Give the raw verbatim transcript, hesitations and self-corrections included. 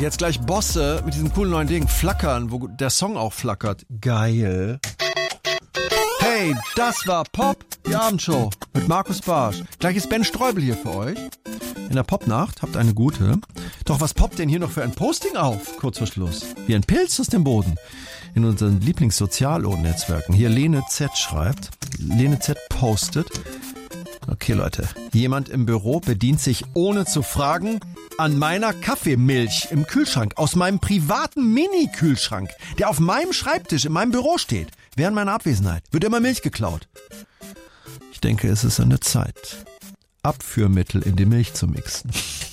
jetzt gleich Bosse mit diesem coolen neuen Ding. Flackern, wo der Song auch flackert. Geil. Hey, das war Pop, die Abendshow mit Markus Barsch. Gleich ist Ben Streubel hier für euch. In der Popnacht habt eine gute. Doch was poppt denn hier noch für ein Posting auf? Kurz vor Schluss. Wie ein Pilz aus dem Boden. In unseren Lieblings-Sozial-Netzwerken. Hier Lene Z schreibt. Lene Z postet. Okay, Leute. Jemand im Büro bedient sich ohne zu fragen an meiner Kaffeemilch im Kühlschrank aus meinem privaten Mini-Kühlschrank, der auf meinem Schreibtisch in meinem Büro steht. Während meiner Abwesenheit wird immer Milch geklaut. Ich denke, es ist an der Zeit, Abführmittel in die Milch zu mixen.